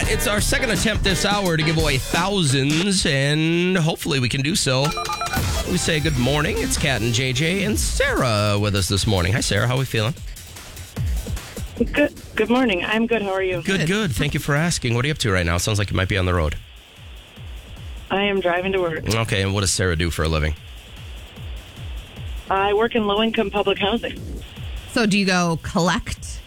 It's our second attempt this hour to give away thousands, and hopefully we can do so. We say good morning. It's Kat and JJ and Sarah with us this morning. Hi, Sarah. How are we feeling? Good morning. I'm good. How are you? Good. Thank you for asking. What are you up to right now? Sounds like you might be on the road. I am driving to work. Okay, and what does Sarah do for a living? I work in low-income public housing. So do you go collect?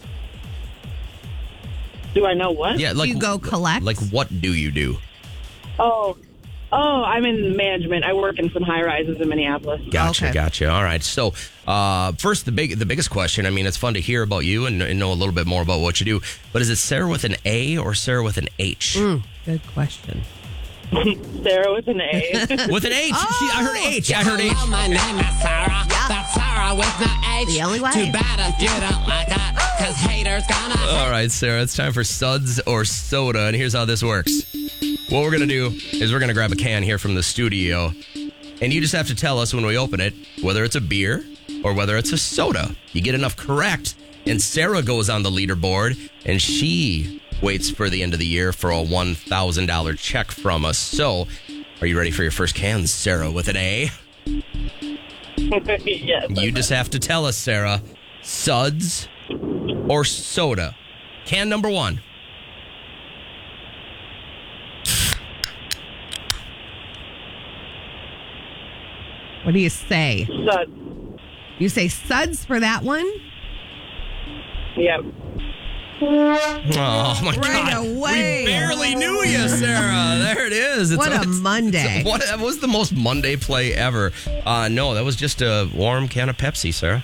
Do I know what? Yeah, Do you go collect? Like, what do you do? Oh, I'm in management. I work in some high-rises in Minneapolis. Gotcha. All right. So, first, the biggest question. I mean, it's fun to hear about you and know a little bit more about what you do. But is it Sarah with an A or Sarah with an H? Good question. Sarah with an A. With an H. Oh. I heard H. Hello, my name is Sarah. Yeah. That's Sarah with no H. The only way. Too bad if you don't like it, because haters gonna... All right, Sarah, it's time for suds or soda, and here's how this works. What we're going to do is we're going to grab a can here from the studio, and you just have to tell us when we open it whether it's a beer or whether it's a soda. You get enough correct, and Sarah goes on the leaderboard, and she waits for the end of the year for a $1,000 check from us. So, are you ready for your first can, Sarah, with an A? Yes. You just have to tell us, Sarah, suds or soda. Can number one. What do you say? Suds. You say suds for that one? Yep. Oh, my Right God. away. We barely knew you, Sarah. There it is. What a Monday. That was the most Monday play ever. No, that was just a warm can of Pepsi, Sarah.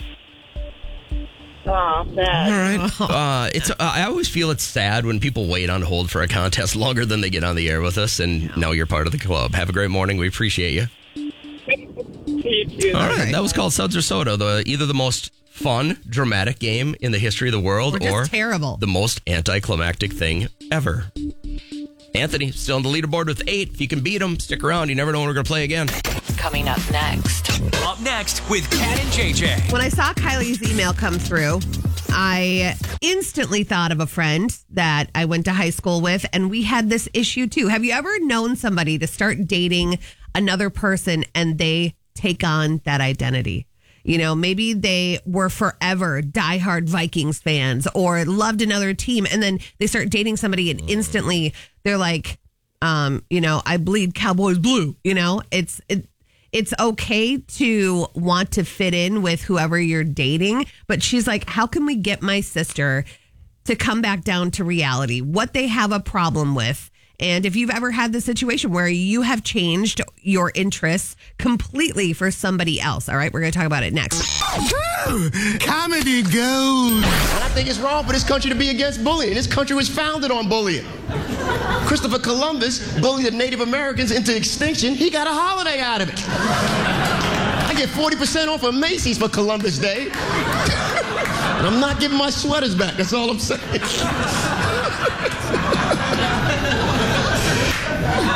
Oh, sad. All right. I always feel it's sad when people wait on hold for a contest longer than they get on the air with us, and now you're part of the club. Have a great morning. We appreciate you. You too. All right. That was called Suds or Soda, either the most fun, dramatic game in the history of the world Or just or terrible. the most anticlimactic thing ever. Anthony, still on the leaderboard with 8. If you can beat him, stick around. You never know when we're going to play again. Coming up next. Up next with Kat and JJ. When I saw Kylie's email come through, I instantly thought of a friend that I went to high school with, and we had this issue too. Have you ever known somebody to start dating another person and they take on that identity? You know, maybe they were forever diehard Vikings fans or loved another team, and then they start dating somebody and instantly they're like, I bleed Cowboys blue. You know, it's okay to want to fit in with whoever you're dating, but she's like, how can we get my sister to come back down to reality, what they have a problem with? And if you've ever had the situation where you have changed your interests completely for somebody else. All right, we're going to talk about it next. Comedy gold. And I think it's wrong for this country to be against bullying. This country was founded on bullying. Christopher Columbus bullied the Native Americans into extinction. He got a holiday out of it. I get 40% off of Macy's for Columbus Day. And I'm not giving my sweaters back. That's all I'm saying.